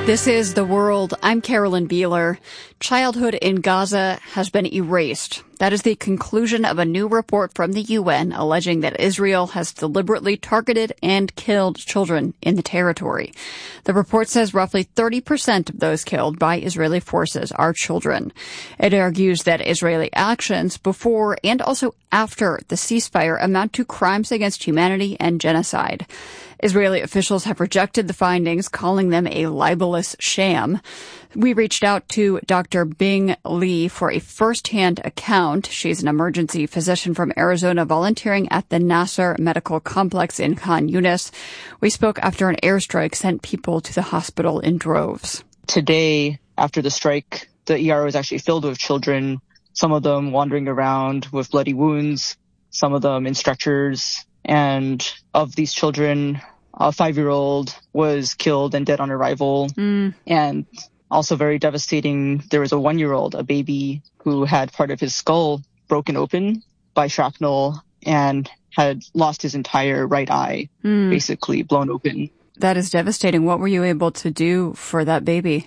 This is The World. I'm Carolyn Beeler. Childhood in Gaza has been erased. That is the conclusion of a new report from the UN alleging that Israel has deliberately targeted and killed children in the territory. The report says roughly 30% of those killed by Israeli forces are children. It argues that Israeli actions before and also after the ceasefire amount to crimes against humanity and genocide. Israeli officials have rejected the findings, calling them a libelous sham. We reached out to Dr. Bing Lee for a first-hand account. She's an emergency physician from Arizona volunteering at the Nasser Medical Complex in Khan Yunis. We spoke after an airstrike sent people to the hospital in droves. Today, after the strike, the ER was actually filled with children, some of them wandering around with bloody wounds, some of them in stretchers. And of these children, a 5-year-old was killed and dead on arrival. And also very devastating, there was a 1-year-old, a baby, who had part of his skull broken open by shrapnel and had lost his entire right eye, basically blown open. That is devastating. What were you able to do for that baby?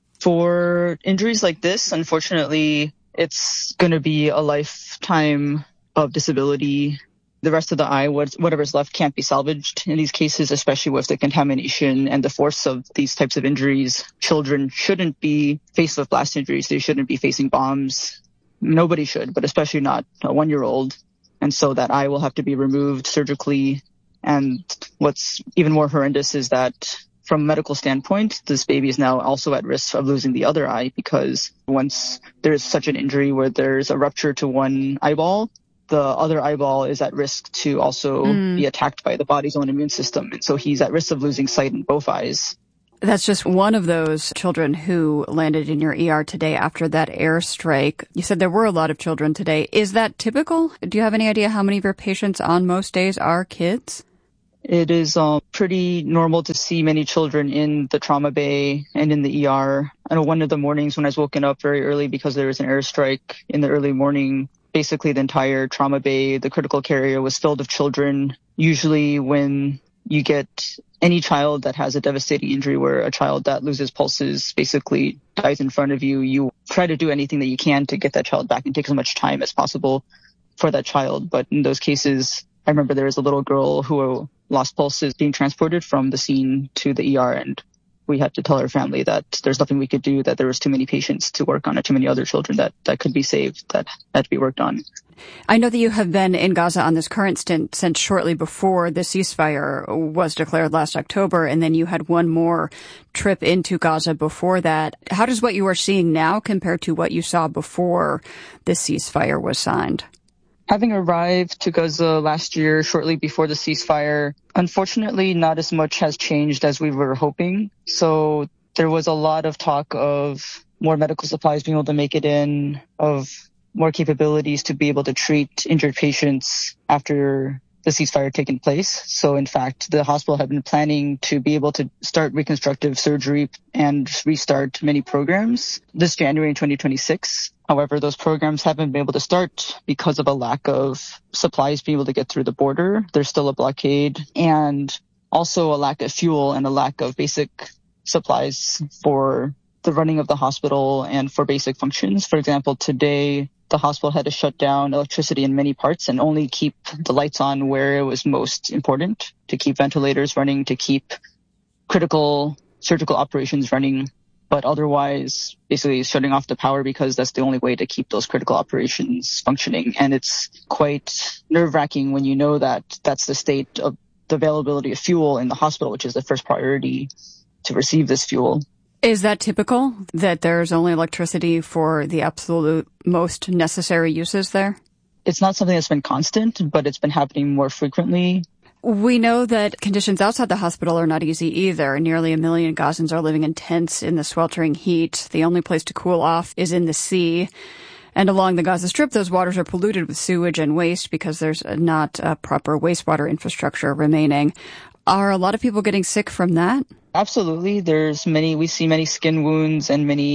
For injuries like this, unfortunately, it's going to be a lifetime of disability. The rest of the eye, whatever's left, can't be salvaged in these cases, especially with the contamination and the force of these types of injuries. Children shouldn't be faced with blast injuries. They shouldn't be facing bombs. Nobody should, but especially not a 1-year-old. And so that eye will have to be removed surgically. And what's even more horrendous is that from a medical standpoint, this baby is now also at risk of losing the other eye, because once there's such an injury where there's a rupture to one eyeball, the other eyeball is at risk to also be attacked by the body's own immune system. And so he's at risk of losing sight in both eyes. That's just one of those children who landed in your ER today after that airstrike. You said there were a lot of children today. Is that typical? Do you have any idea how many of your patients on most days are kids? It is pretty normal to see many children in the trauma bay and in the ER. I know one of the mornings when I was woken up very early because there was an airstrike in the early morning, basically the entire trauma bay, the critical care area was filled with children. Usually when you get any child that has a devastating injury where a child that loses pulses basically dies in front of you, you try to do anything that you can to get that child back and take as much time as possible for that child. But in those cases, I remember there was a little girl who lost pulses being transported from the scene to the ER, and we had to tell her family that there's nothing we could do, that there was too many patients to work on, and too many other children that could be saved, that had to be worked on. I know that you have been in Gaza on this current stint since shortly before the ceasefire was declared last October, and then you had one more trip into Gaza before that. How does what you are seeing now compare to what you saw before the ceasefire was signed? Having arrived to Gaza last year, shortly before the ceasefire, unfortunately, not as much has changed as we were hoping. So there was a lot of talk of more medical supplies being able to make it in, of more capabilities to be able to treat injured patients after the ceasefire taking place. So in fact, the hospital had been planning to be able to start reconstructive surgery and restart many programs this January in 2026. However, those programs haven't been able to start because of a lack of supplies being able to get through the border. There's still a blockade, and also a lack of fuel and a lack of basic supplies for the running of the hospital and for basic functions. For example, today, the hospital had to shut down electricity in many parts and only keep the lights on where it was most important, to keep ventilators running, to keep critical surgical operations running, but otherwise basically shutting off the power because that's the only way to keep those critical operations functioning. And it's quite nerve-wracking when you know that that's the state of the availability of fuel in the hospital, which is the first priority to receive this fuel. Is that typical, that there's only electricity for the absolute most necessary uses there? It's not something that's been constant, but it's been happening more frequently. We know that conditions outside the hospital are not easy either. Nearly 1 million Gazans are living in tents in the sweltering heat. The only place to cool off is in the sea. And along the Gaza Strip, those waters are polluted with sewage and waste because there's not a proper wastewater infrastructure remaining. Are a lot of people getting sick from that? Absolutely. We see many skin wounds and many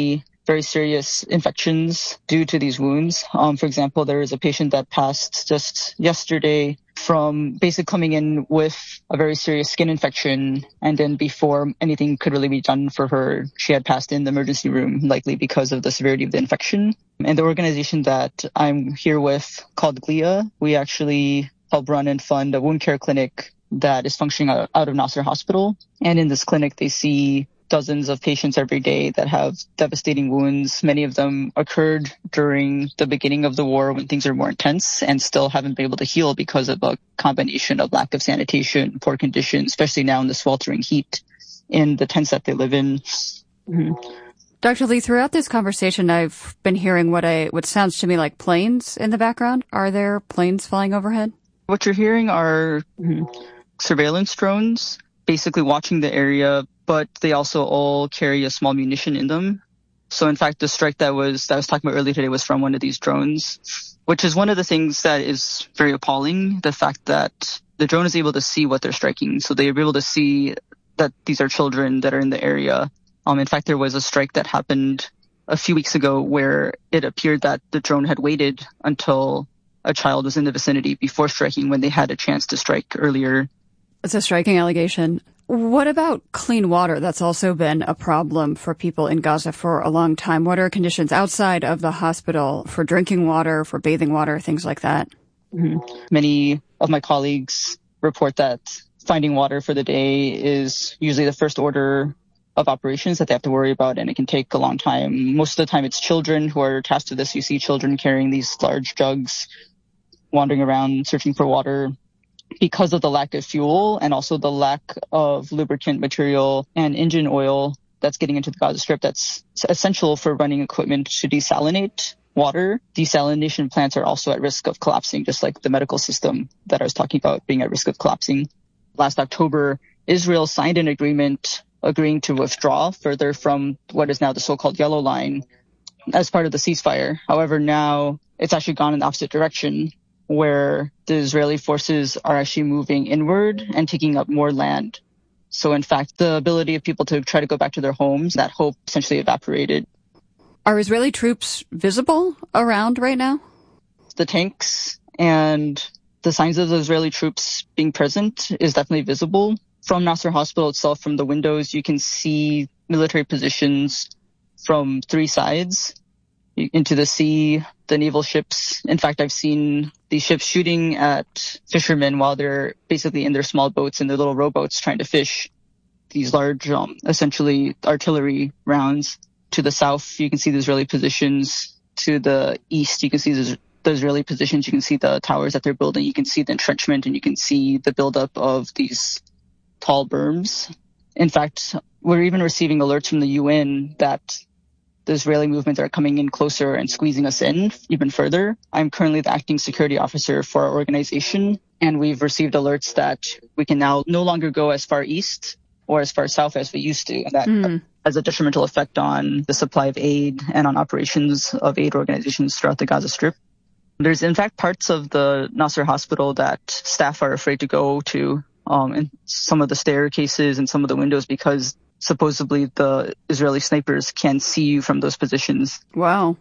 very serious infections due to these wounds. For example, there is a patient that passed just yesterday from basically coming in with a very serious skin infection, and then before anything could really be done for her, she had passed in the emergency room, likely because of the severity of the infection. And the organization that I'm here with, called GLIA, we actually help run and fund a wound care clinic that is functioning out of Nasser Hospital. And in this clinic, they see dozens of patients every day that have devastating wounds. Many of them occurred during the beginning of the war when things are more intense and still haven't been able to heal because of a combination of lack of sanitation, poor conditions, especially now in the sweltering heat in the tents that they live in. Mm-hmm. Dr. Lee, throughout this conversation, I've been hearing what sounds to me like planes in the background. Are there planes flying overhead? What you're hearing are surveillance drones, basically watching the area, but they also all carry a small munition in them. So in fact, the strike that I was talking about earlier today was from one of these drones, which is one of the things that is very appalling, the fact that the drone is able to see what they're striking. So they're able to see that these are children that are in the area. In fact, there was a strike that happened a few weeks ago where it appeared that the drone had waited until a child was in the vicinity before striking when they had a chance to strike earlier. It's a striking allegation. What about clean water? That's also been a problem for people in Gaza for a long time. What are conditions outside of the hospital for drinking water, for bathing water, things like that? Mm-hmm. Many of my colleagues report that finding water for the day is usually the first order of operations that they have to worry about, and it can take a long time. Most of the time it's children who are tasked with this. You see children carrying these large jugs, wandering around searching for water because of the lack of fuel and also the lack of lubricant material and engine oil that's getting into the Gaza Strip that's essential for running equipment to desalinate water. Desalination plants are also at risk of collapsing, just like the medical system that I was talking about being at risk of collapsing. Last October, Israel signed an agreement agreeing to withdraw further from what is now the so-called Yellow Line as part of the ceasefire. However, now it's actually gone in the opposite direction, where the Israeli forces are actually moving inward and taking up more land. So in fact, the ability of people to try to go back to their homes, that hope essentially evaporated. Are Israeli troops visible around right now? The tanks and the signs of the Israeli troops being present is definitely visible. From Nasser Hospital itself, from the windows, you can see military positions from three sides into the sea, the naval ships. In fact, I've seen these ships shooting at fishermen while they're basically in their small boats and their little rowboats trying to fish these large, essentially artillery rounds. To the south, you can see the Israeli positions. To the east, you can see the Israeli positions. You can see the towers that they're building. You can see the entrenchment, and you can see the buildup of these tall berms. In fact, we're even receiving alerts from the UN that the Israeli movements are coming in closer and squeezing us in even further. I'm currently the acting security officer for our organization, and we've received alerts that we can now no longer go as far east or as far south as we used to. And that has a detrimental effect on the supply of aid and on operations of aid organizations throughout the Gaza Strip. There's in fact parts of the Nasser Hospital that staff are afraid to go to, and some of the staircases and some of the windows, because supposedly the Israeli snipers can see you from those positions. Wow.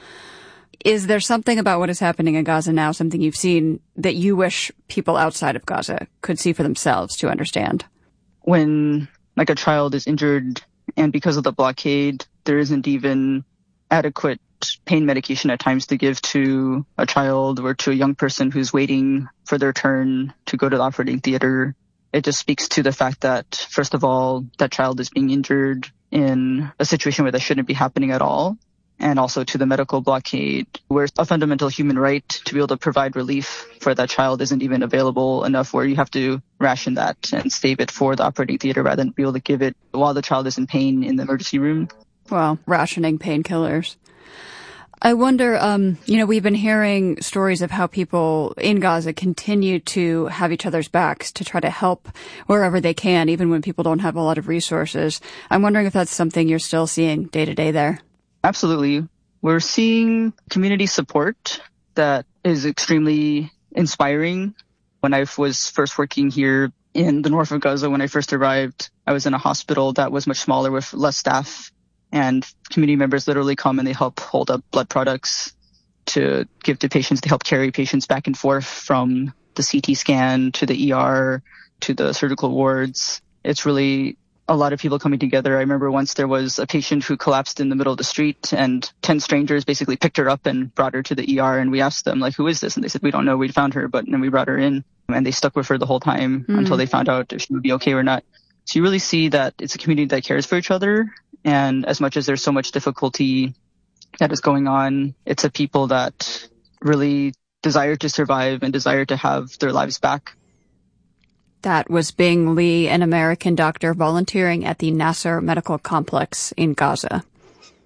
Is there something about what is happening in Gaza now, something you've seen, that you wish people outside of Gaza could see for themselves to understand? When like a child is injured and because of the blockade, there isn't even adequate pain medication at times to give to a child or to a young person who's waiting for their turn to go to the operating theater. It just speaks to the fact that, first of all, that child is being injured in a situation where that shouldn't be happening at all. And also to the medical blockade, where a fundamental human right to be able to provide relief for that child isn't even available enough, where you have to ration that and save it for the operating theater rather than be able to give it while the child is in pain in the emergency room. Well, rationing painkillers. I wonder, we've been hearing stories of how people in Gaza continue to have each other's backs to try to help wherever they can, even when people don't have a lot of resources. I'm wondering if that's something you're still seeing day to day there. Absolutely. We're seeing community support that is extremely inspiring. When I was first working here in the north of Gaza, when I first arrived, I was in a hospital that was much smaller with less staff. and community members literally come and they help hold up blood products to give to patients. They help carry patients back and forth from the CT scan to the ER to the surgical wards. It's really a lot of people coming together. I remember once there was a patient who collapsed in the middle of the street, and 10 strangers basically picked her up and brought her to the ER. And we asked them, like, who is this? And they said, we don't know. We found her, but then we brought her in, and they stuck with her the whole time until they found out if she would be okay or not. So you really see that it's a community that cares for each other. And as much as there's so much difficulty that is going on, it's a people that really desire to survive and desire to have their lives back. That was Bing Lee, an American doctor volunteering at the Nasser Medical Complex in Gaza.